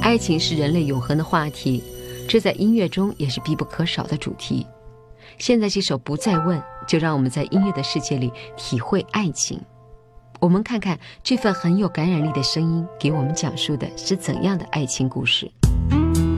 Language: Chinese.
爱情是人类永恒的话题，这在音乐中也是必不可少的主题。现在这首《不再问》，就让我们在音乐的世界里体会爱情。我们看看这份很有感染力的声音给我们讲述的是怎样的爱情故事。